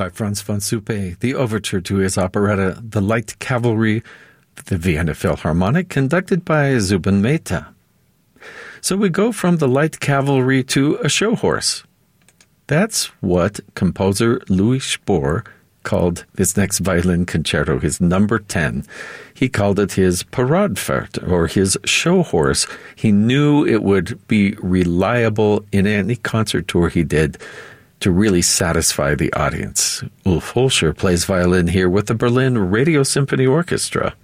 by Franz von Suppe, the overture to his operetta The Light Cavalry, the Vienna Philharmonic, conducted by Zubin Mehta. So we go from the Light Cavalry to a show horse. That's what composer Louis Spohr called this next violin concerto, his number 10. He called it his Paradepferd, or his show horse. He knew it would be reliable in any concert tour he did to really satisfy the audience. Ulf Holscher plays violin here with the Berlin Radio Symphony Orchestra.